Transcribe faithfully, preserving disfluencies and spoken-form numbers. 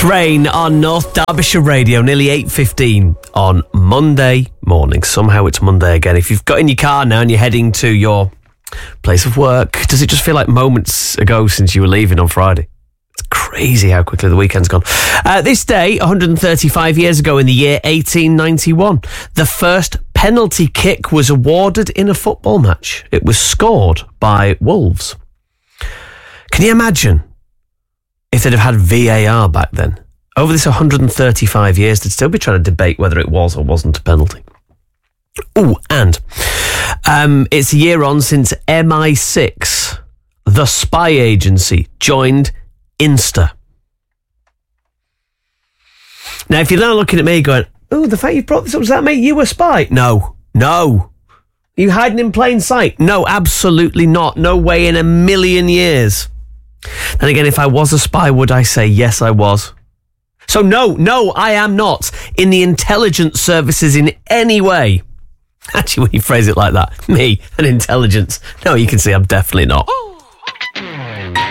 Rain on North Derbyshire Radio, nearly eight fifteen on Monday morning. Somehow it's Monday again. If you've got in your car now and you're heading to your place of work, does it just feel like moments ago since you were leaving on Friday? It's crazy how quickly the weekend's gone. Uh, this day, one hundred thirty-five years ago in the year eighteen ninety-one, the first penalty kick was awarded in a football match. It was scored by Wolves. Can you imagine if they'd have had V A R back then? Over this one hundred thirty-five years, they'd still be trying to debate whether it was or wasn't a penalty. Oh, and um, it's a year on since M I six, the spy agency, joined Insta. Now, if you're now looking at me going, oh, the fact you brought this up, does that make you a spy? No, no. Are you hiding in plain sight? No, absolutely not. No way in a million years. Then again, if I was a spy, would I say, yes, I was? So no, no, I am not in the intelligence services in any way. Actually, when you phrase it like that, me, an intelligence. No, you can see I'm definitely not.